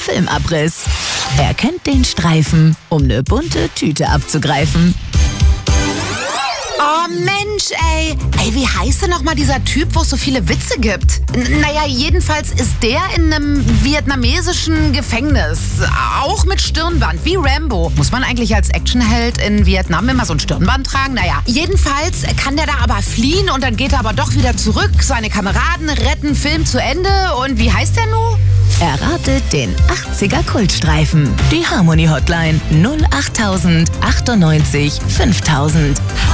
Filmabriss. Er kennt den Streifen, um eine bunte Tüte abzugreifen. Oh Mensch, ey, wie heißt denn nochmal dieser Typ, wo es so viele Witze gibt? Naja, jedenfalls ist der in einem vietnamesischen Gefängnis. Auch mit Stirnband, wie Rambo. Muss man eigentlich als Actionheld in Vietnam immer so ein Stirnband tragen? Naja, jedenfalls kann der da aber fliehen und dann geht er aber doch wieder zurück. Seine Kameraden retten, Film zu Ende. Und wie heißt der nun? Erratet den 80er Kultstreifen. Die Harmony Hotline 08000 98 5000.